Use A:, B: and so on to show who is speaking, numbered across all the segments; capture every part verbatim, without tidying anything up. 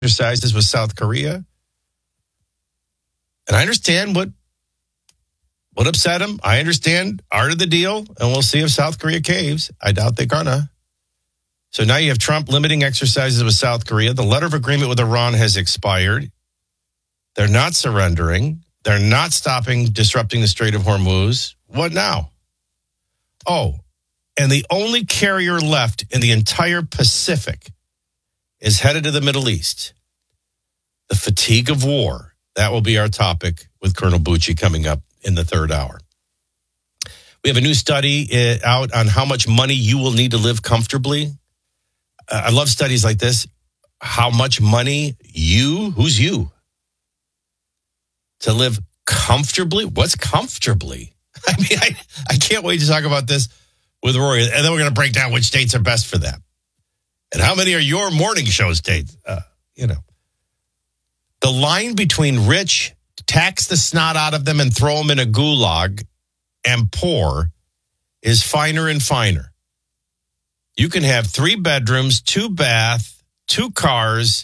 A: exercises with South Korea. And I understand what what upset him. I understand art of the deal, and we'll see if South Korea caves. I doubt they're gonna. So now you have Trump limiting exercises with South Korea. The letter of agreement with Iran has expired. They're not surrendering. They're not stopping disrupting the Strait of Hormuz. What now? Oh, and the only carrier left in the entire Pacific is headed to the Middle East. The fatigue of war. That will be our topic with Colonel Bucci coming up in the third hour. We have a new study out on how much money you will need to live comfortably. I love studies like this. How much money you, who's you, to live comfortably? What's comfortably? I mean, I, I can't wait to talk about this with Rory. And then we're going to break down which states are best for that. And how many are your morning show states? Uh, you know. The line between rich, tax the snot out of them and throw them in a gulag, and poor is finer and finer. You can have three bedrooms, two bath, two cars,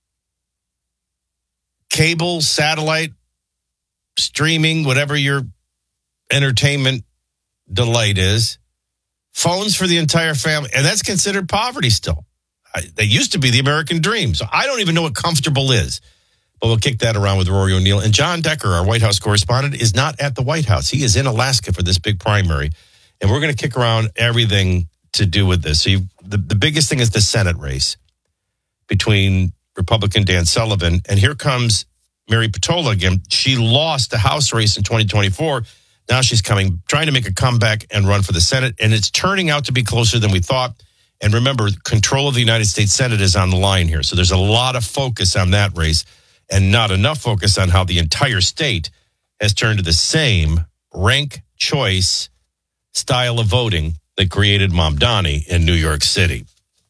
A: cable, satellite, streaming, whatever your entertainment delight is, phones for the entire family, and that's considered poverty still. I, they used to be the American dream, so I don't even know what comfortable is. But we'll kick that around with Rory O'Neill. And John Decker, our White House correspondent, is not at the White House. He is in Alaska for this big primary, and we're going to kick around everything to do with this. So you, the, the biggest thing is the Senate race between Republican Dan Sullivan, and here comes Mary Patola again. She lost the House race in twenty twenty-four. Now she's coming, trying to make a comeback and run for the Senate, and it's turning out to be closer than we thought. And remember, control of the United States Senate is on the line here, so there's a lot of focus on that race and not enough focus on how the entire state has turned to the same rank choice style of voting that created Mamdani in New York City.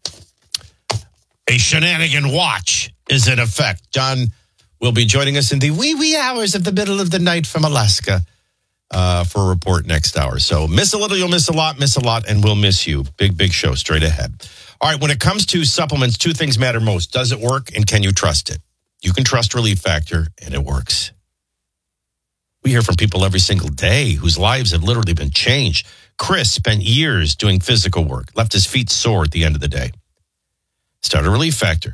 A: A shenanigan watch is in effect. John will be joining us in the wee wee hours of the middle of the night from Alaska uh, for a report next hour. So miss a little, you'll miss a lot, miss a lot, and we'll miss you. Big, big show straight ahead. All right, when it comes to supplements, two things matter most. Does it work, and can you trust it? You can trust Relief Factor, and it works. We hear from people every single day whose lives have literally been changed. Chris spent years doing physical work, left his feet sore at the end of the day. Started Relief Factor.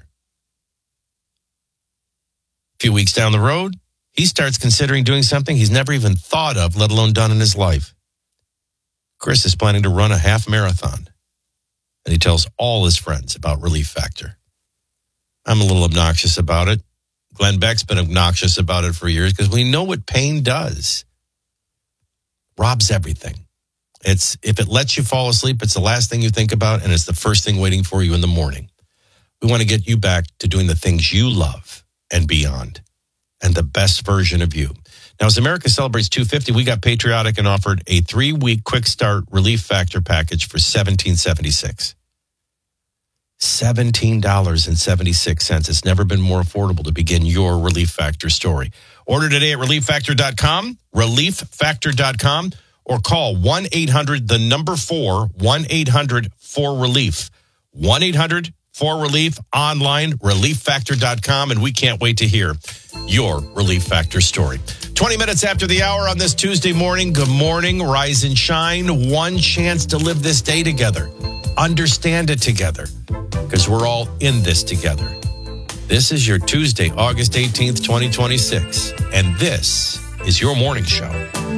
A: A few weeks down the road, he starts considering doing something he's never even thought of, let alone done in his life. Chris is planning to run a half marathon, and he tells all his friends about Relief Factor. I'm a little obnoxious about it. Glenn Beck's been obnoxious about it for years because we know what pain does. Robs everything. It's if it lets you fall asleep, it's the last thing you think about, and it's the first thing waiting for you in the morning. We want to get you back to doing the things you love and beyond, and the best version of you. Now, as America celebrates two fifty, we got patriotic and offered a three-week quick start Relief Factor package for seventeen seventy-six. seventeen dollars and seventy-six cents. It's never been more affordable to begin your Relief Factor story. Order today at relief factor dot com, relief factor dot com, or call one eight hundred, the number four, one eight hundred four relief. one eight hundred four relief, online, relief factor dot com, and we can't wait to hear your Relief Factor story. twenty minutes after the hour on this Tuesday morning. Good morning, rise and shine. One chance to live this day together. Understand it together, because we're all in this together. This is your Tuesday, August eighteenth, twenty twenty-six, and this is your morning show.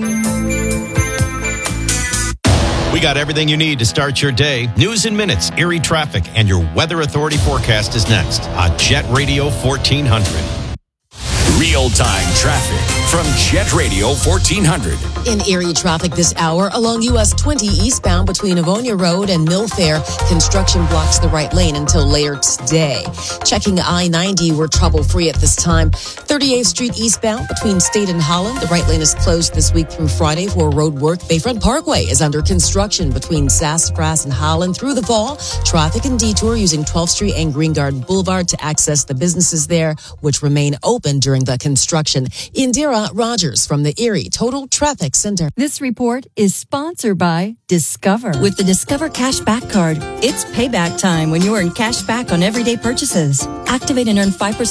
A: We got everything you need to start your day. News in minutes, Erie traffic, and your Weather Authority forecast is next on Jet Radio fourteen hundred.
B: Real-time traffic from Jet Radio fourteen hundred.
C: In Erie traffic this hour, along U S twenty eastbound between Avonia Road and Mill Fair, construction blocks the right lane until later today. Checking I ninety, we're trouble-free at this time. thirty-eighth Street eastbound between State and Holland, the right lane is closed this week through Friday for road work. Bayfront Parkway is under construction between Sassafras and Holland through the fall. Traffic and detour using twelfth Street and Green Garden Boulevard to access the businesses there, which remain open during the the construction. Indira Rogers from the Erie Total Traffic Center.
D: This report is sponsored by Discover. With the Discover Cashback Card, it's payback time when you earn cash back on everyday purchases. Activate and earn five percent